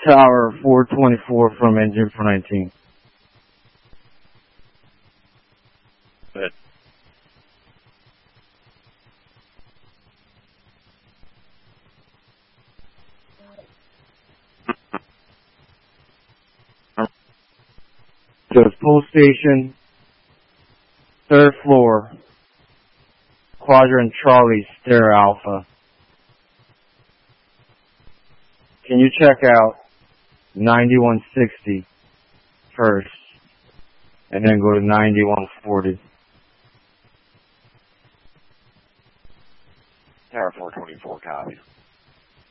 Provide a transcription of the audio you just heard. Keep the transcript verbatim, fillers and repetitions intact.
Tower four twenty-four from engine four nineteen. Go ahead. So it's Pole Station, third floor, Quadrant Charlie, Stair Alpha. Can you check out ninety-one sixty first, and then go to ninety-one forty? Tower four twenty-four, copy.